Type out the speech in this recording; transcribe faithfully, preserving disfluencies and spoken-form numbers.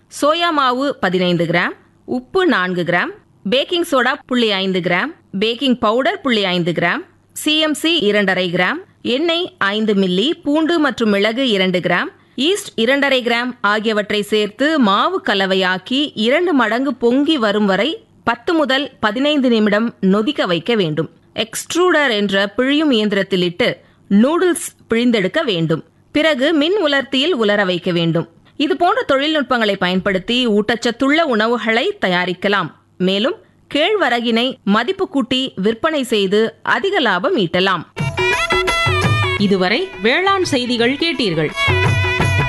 Soya மாவு பதினைந்து gram, உப்பு நான்கு கிராம், பேக்கிங் சோடா புள்ளி ஐந்து கிராம், பேக்கிங் பவுடர் புள்ளி ஐந்து கிராம், சிஎம்சி இரண்டரை கிராம், எண்ணெய் ஐந்து மில்லி, பூண்டு மற்றும் மிளகு இரண்டு கிராம், ஈஸ்ட் இரண்டரை கிராம் ஆகியவற்றை சேர்த்து மாவு கலவையாக்கி இரண்டு மடங்கு பொங்கி வரும் வரை பத்து முதல் பதினைந்து நிமிடம் நொதிக்க வைக்க வேண்டும். எக்ஸ்ட்ரூடர் என்ற பிழியும் இயந்திரத்தில் இட்டு நூடுல்ஸ் பிழிந்தெடுக்க வேண்டும். பிறகு மின் உலர்த்தியில் உலர வைக்க வேண்டும். இது போன்ற தொழில்நுட்பங்களை பயன்படுத்தி ஊட்டச்சத்துள்ள உணவுகளை தயாரிக்கலாம். மேலும் கேழ்வரகினை மதிப்பு கூட்டி விற்பனை செய்து அதிக லாபம் ஈட்டலாம். இதுவரை வேளாண் செய்திகள் கேட்டீர்கள்.